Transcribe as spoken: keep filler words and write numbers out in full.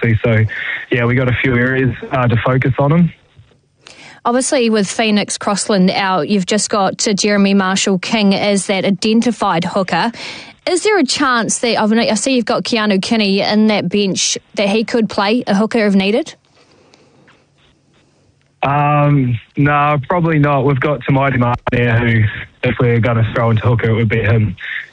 obviously. So, yeah, we got a few areas uh, to focus on them. Obviously, with Phoenix Crossland out, you've just got uh, Jeremy Marshall-King as that identified hooker. Is there a chance that, I see you've got Keanu Kinney in that bench, that he could play a hooker if needed? Um, no, probably not. We've got Tamaiti Ma'anea, who, if we're going to throw into hooker, it would be him.